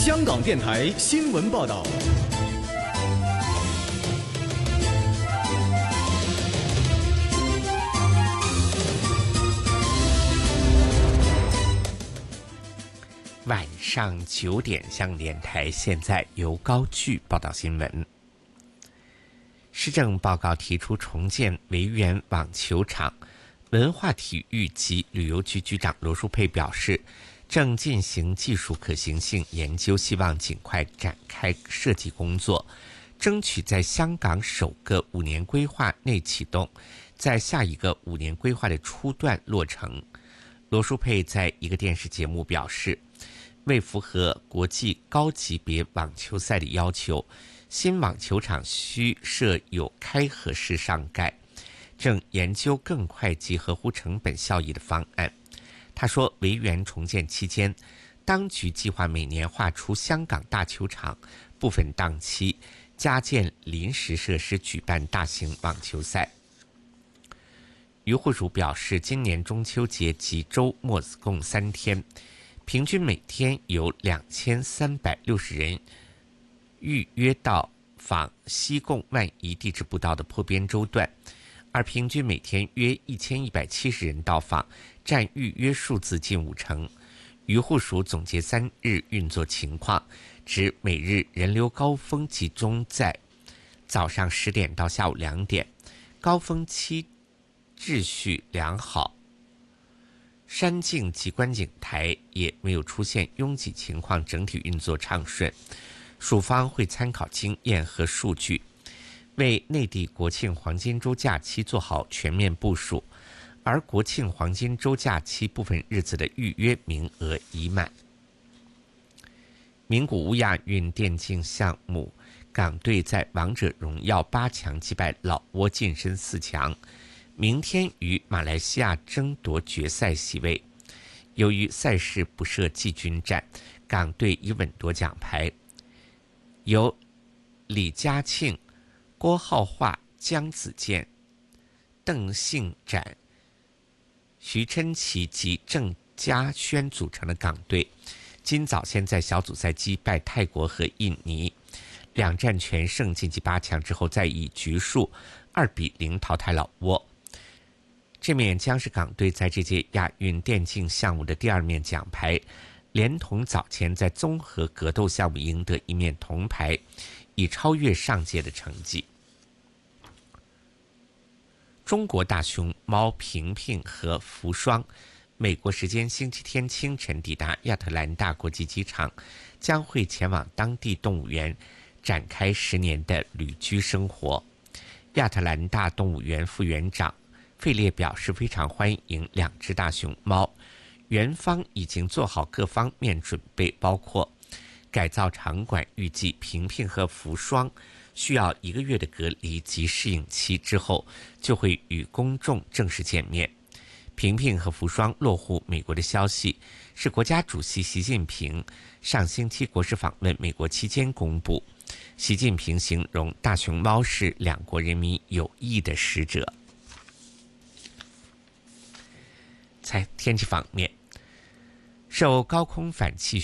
香港电台新闻报道。 晚上9点，香港电台现在由高炬报道新闻。施政报告提出重建维园网球场，文化体育及旅游局局长罗淑佩表示，正进行技术可行性研究，希望尽快展开设计工作，争取在香港首个5年规划内启动，在下一个5年规划的初段落成。罗淑佩在一个电视节目表示，为符合国际高级别网球赛的要求，新网球场需设有开合式上盖，正研究更快及合乎成本效益的方案。他说，维园重建期间，当局计划每年划出香港大球场部分档期，加建临时设施举办大型网球赛。于慧茹表示，今年中秋节及周末共3天，平均每天有2360人预约到访西贡万宜地质步道的坡边洲段，而平均每天约1170人到访，占预约数字近50%。于慧茹总结3日运作情况，指每日人流高峰集中在早上10点到下午2点，高峰期秩序良好，山径及观景台也没有出现拥挤情况，整体运作畅顺。署方会参考经验和数据，为内地国庆黄金周假期做好全面部署，而国庆黄金周假期部分日子的预约名额已满。名古屋亚运电竞项目，港队在王者荣耀8强击败老挝晋身4强，明天与马来西亚争夺决赛席位。由于赛事不设季军战，港队已稳夺奖牌。由李嘉庆、郭浩华、姜子健、邓信展、徐琛奇及郑嘉轩组成的港队，今早先在小组赛击败泰国和印尼，2战全胜晋级8强之后，再以局数2-0淘汰老挝。这面将是港队在这届亚运电竞项目的第2面奖牌，连同早前在综合格斗项目赢得1面铜牌，已超越上届的成绩。中国大熊猫平平和福双，美国时间星期天清晨抵达亚特兰大国际机场，将会前往当地动物园展开10年的旅居生活。亚特兰大动物园副园长费列表示，非常欢迎2只大熊猫，园方已经做好各方面准备，包括改造场馆，预计平平和福双需要1个月的隔离及适应期之后，就会与公众正式见面。平平和福双落户美国的消息是国家主席习近平上星期国事访问美国期间公布。习近平形容大熊猫是2国人民友谊的使者。在天气方面，受高空反气